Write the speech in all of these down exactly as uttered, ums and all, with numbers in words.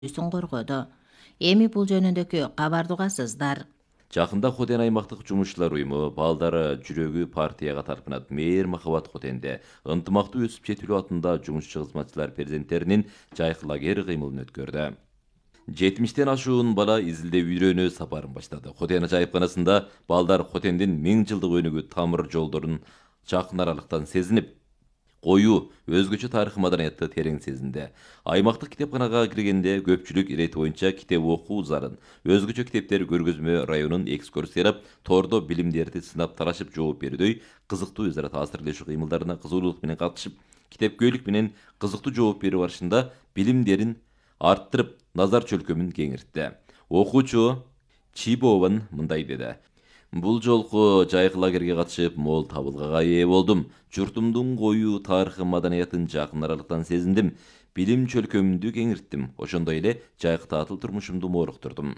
мүддөсүн коргоду. Эми бул жөнүндөгү кабарды угасыздар. Жакында Хотен аймактык жумушчулар уюму балдары жүрөгү партияга тарпынат мээр Махабат Хотенде ынтымактуу өсүп жетилүү атында жумушчу кызматчылар перзенттеринин жайкы лагерь кыймылын өткөрдү. жетимиштен ашуун бала изилдөө үйрөнүү сапарын баштады. Хотен жайыпканасында балдар Хотендин миң жылдык өнүгүү тамыр жолдорун жакын аралыктан сезинип, коюу өзгөчө тарых маданиятты терең сезинди. Аймактык китепканага киргенде көпчүлүк ирети боюнча китеп окуу зарын, өзгөчө китептер көргөзмө районун экскурсиялап, тордо билимдерди сынап тарашып жооп берүүдөй кызыктуу өз ара таасирлешүү кыймылдарына кызуулук менен катышып, китепкөйлүк менен кызыктуу жооп берүү барышында билимдерин арттырып, назар чөлкөмүн кеңиртти. Окуучу Чибован мындай деди: Бул жолку жайкы лагерге катышып, мол табылгага ээ болдум. Журтумдун коюу тарыхы маданиятын жакын аралыктан сезиндим. Билим чөлкөмүмдү кеңирттим. Ошондой эле жайкы таатыл турмушумду мооруктурдум.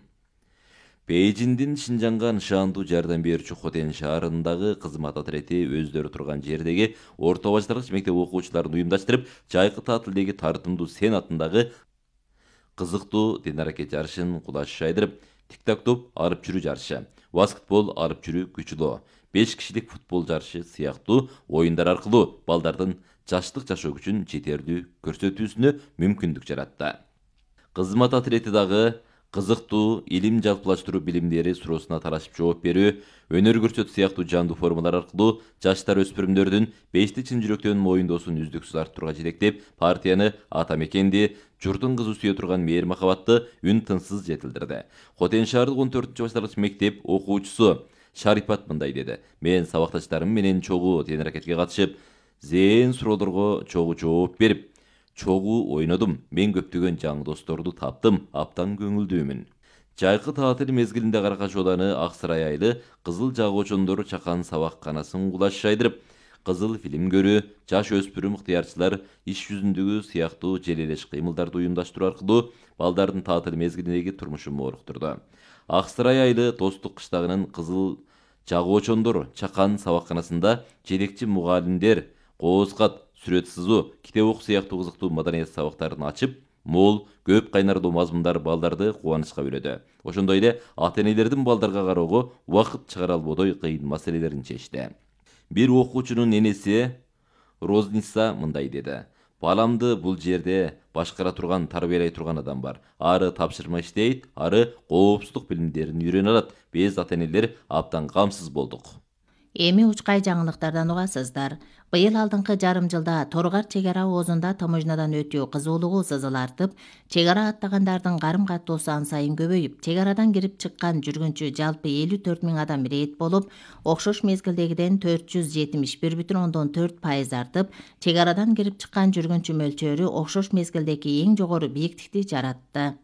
Бейжиңдин Шинжаңга нышандуу жардам берүүчү Хотен шаарындагы кызмат отрети өздөрү турган жердеги орто баштаргыч мектеп окуучуларын уюмдаштырып, жайкы таатылдеги тартымдуу сен атындагы кызыктуу ден аракет жарышын кулаш шайдырып, тик-так-топ алып жүрүү жарышы, баскетбол алып жүрүү күчүлөө, беш кишилик футбол жарышы сыяктуу оюндар аркылуу балдардын жаштык жашоо күчүн жетерлүү көрсөтүүсүнө мүмкүндүк жаратты. Кызмат отрети дагы кызыктуу илим жалпылаштыруу билимдери суроосуна тарашып жооп берүү, өнөр көрсөтүү сыяктуу жандуу формалар аркылуу жаштар өспүрүмдөрдүн бешти чын жүрөктөн моюндоосун үздүксүз арттырууга жетектеп, партияны, ата мекенди, журтун кызы сүйө турган мээр Махабатты үн тынсыз жетилдирди. Хотен шаардык он төртүнчү баштаргыч мектеп окуучусу Шарипат мындай деди: Мен сабакташтарым менен чогуу тен аракетке катышып, зээн суроолорго чогуу жооп берип, чогуу ойнодум. Мен көптөгөн жаңы досторду таптым, аптан көңүлдүүмүн. Жайкы таатыл мезгилинде Каракаш ооданы Ак Сарай айылы кызыл жагоочондор чакан сабакканасын кулаш шайдырып, кызыл фильм көрүү, жаш өспүрүм ыктыярчылар иш жүзүндөгү сыяктуу желелеш кыймылдарды уюмдаштыруу аркылуу балдардын таатыл мезгилиндеги турмушун мооруктурду. Ак Сарай айылы Достук кыштагынын кызыл жагоочондор чакан сабакканасында жетекчи мугалимдер кооз-кат, сүрөт сызуу, китеп окуу сыяктуу кызыктуу маданият сабактарын ачып, мол, көп кайнардуу мазмундар балдарды кубанычка бөлөдү. Ошондой эле ата-энелердин балдарга кароого убакыт чыгара албодой кыйын маселелерин чечти. Бир окуучунун энеси Розница мындай деди: Баламды бул жерде башкара турган, тарбиялай турган адам бар. Ары тапшырма иштейт, ары коопсуздук билимдерин үйрөнө алат. Биз ата-энелер абдан камсыз болдук. Эми учкай жаңылыктардан угасыздар. Быйыл алдыңкы жарым жылда Торгар чек ара оозунда таможнядан өтүү кызуулугу сызыл артып, чек ара аттагандардын карым каттоосу ан сайын көбөйүп, чек арадан кирип чыккан жүргүнчү жалпы элүү төрт миң адам ирет болуп, окшош мезгилдегиден төрт жүз жетимиш бир бүтүн ондон төрт пайыз артып, чек арадан кирип чыккан жүргүнчү мөлчөрү окшош мезгилдеги эң жогору бийиктикти жаратты.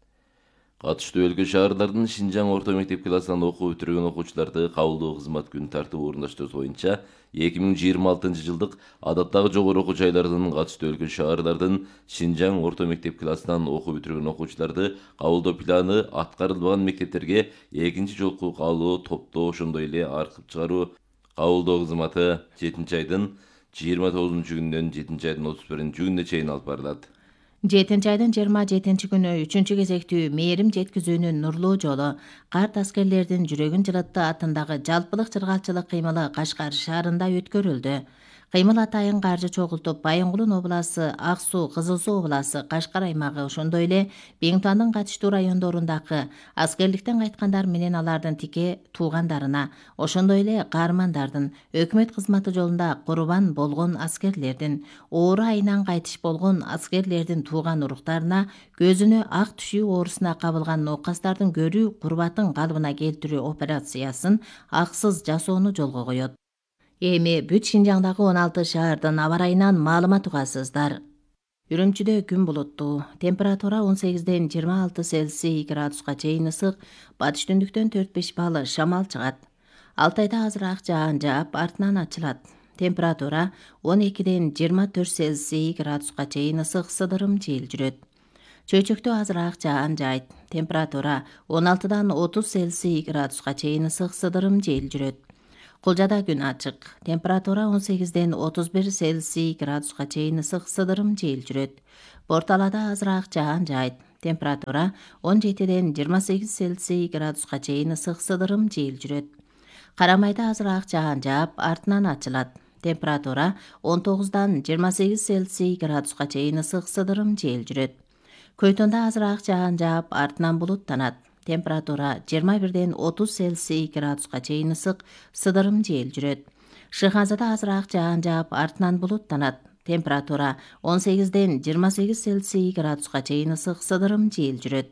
Катыштуу өлкө шаарлардын Шинжаң орто мектеп классынан окуу бүтүргөн окуучуларды кабылдоо кызмат күн тартыбы орундаштыруу боюнча эки миң жыйырма алтынчы жылдык адаттагы жогору окуу жайлардын катыштуу өлкө шаарлардын Шинжаң орто мектеп классынан окуу бүтүргөн окуучуларды кабылдоо планы аткарылбаган мектептерге экинчи жолку кабылуу топтоо, ошондой эле аркып чыгаруу кабылдоо кызматы жетинчи айдын жыйырма тогузунчу күнүнөн жетинчи айдын отуз биринчи күнүнө чейин алып барылат. жетинчи айдын жыйырма жетинчи күнү үчүнчү кезектүү мээрим жеткизүүнүн нурлуу жолу карт аскерлердин жүрөгүн жылытты атындагы жалпылык чыргалчылык кыймылы Кашкар шаарында өткөрүлдү. Кыймыл атайын каржы чогултуп, Байынгулун обласы, Ак Суу, Кызыл Суу обласы, Кашкар аймагы, ошондой эле Биңтуандын катыштуу райондорундагы аскерликтен кайткандар менен алардын тике туугандарына, ошондой эле каармандардын, өкмөт кызматы жолунда курбан болгон аскерлердин, оору айынан кайтыш болгон аскерлердин тууган уруктарына, көзүнө ак түшүү оорусуна кабылган ноокастардын көрүү курбатын калыбына келтирүү операциясын аксыз жасоону жолго коет. Эми бүт Шинжаңдагы он алты шаардын аба ырайынан маалымат угасыздар. Үрүмчүдө күн булуттуу, температура он сегизден жыйырма алты Цельсий градуска чейин ысык, батыш түндүктөн төрт беш балы шамал чыгат. Алтайда азыраак жаан жаап, артынан ачылат. Температура он экиден жыйырма төрт Цельсий градуска чейин ысык, сыдырым жел жүрөт. Чөйчөктө азыраак жаан жайт. Температура он алтыдан отуз Цельсий градуска чейин ысык, сыдырым жел жүрөт. Кулжада күн ачык. Температура он сегизден отуз бир Цельсий градуска чейин ысык, сыдырым жел жүрөт. Борталада азыраак жаан жайт. Температура он жетиден жыйырма сегиз Цельсий градуска чейин ысык сыдырым жел жүрөт. Карамайда азыраак жаан жаап, артынан ачылат. Температура он тогуздан жыйырма сегиз Цельсий градуска чейин ысык сыдырым жел жүрөт. Көйтөндө азыраак жаан жаап, артынан булуттанат. Температура жыйырма бирден отуз Цельсий градуска чейин ысык сыдырым жел жүрөт. Шыхазада азыраак жаан жаап, артынан булуттанат. Температура он сегизден жыйырма сегиз Цельсий градуска чейин ысык сыдырым жел жүрөт.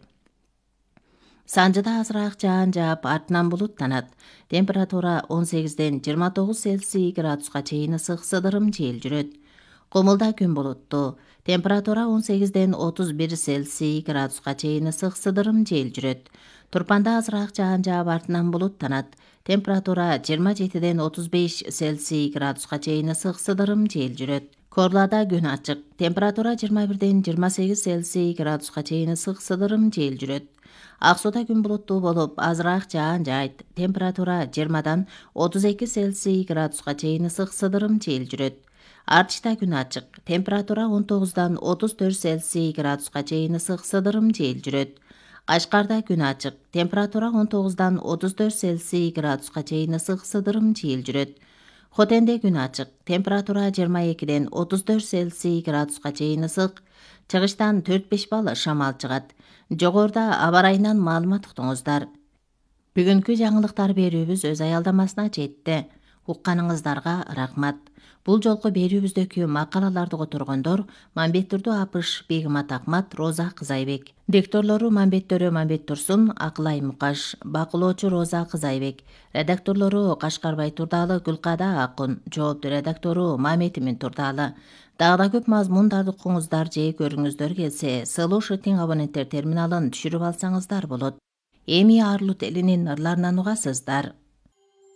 Санжыда азыраак жаан жаап, артынан булуттанат. Температура он сегизден жыйырма тогуз Цельсий градуска чейин ысык сыдырым жел жүрөт. Комулда күн булуттуу. Температура он сегизден отуз бир Цельсий градуска чейин ысык сыдырым жел жүрөт. Турпанда азыраак жаан жаап, артынан булуттанат. Температура жыйырма жетиден отуз беш Цельсий градуска чейин ысык сыдырым жел жүрөт. Корлада күн ачык. Температура жыйырма бирден жыйырма сегиз Цельсий градуска чейин ысык сыдырым жел жүрөт. Ак сууда күн булуттуу болуп, азыраак жаан жаайт. Температура жыйырмадан отуз эки Цельсий градуска чейин ысык сыдырым жел жүрөт. Артышта күн ачык. Температура он тогуздан отуз төрт Цельсий градуска чейин ысык сыдырым жел жүрөт. Кашкарда күн ачык. Температура он тогуздан отуз төрт Цельсий градуска чейин ысык сыдырым жел жүрөт. Хотенде күн ачык. Температура жыйырма экиден отуз төрт Цельсий градуска чейин ысык. Чыгыштан төрт беш бал шамал чыгат. Жогоруда аба ырайынан маалымат уктуңуздар. Бүгүнкү жаңылыктар берүүбүз өз аялдамасына жетти. Укканыңыздарга рахмат. Бул жолку берүүбүздөгү макалаларды которгондор Мамбеттурду Апыш, Бегимат Акмат, Роза Кызайбек. Дикторлору Мамбет Төрө, Мамбет Турсун, Акылай Мукаш, бакылоочу Роза Кызайбек. Редакторлору Кашкарбай Турдалы, Гүлкада Акун, жоопту редактору Мамет Турдалы. Дагы да көп мазмундарды укуңуздар же көрүңүздөр келсе, Сылуу Шыттын абоненттер терминалын түшүрүп алсаңыздар болот. Эми Арлут элинин ырларынан угасыздар.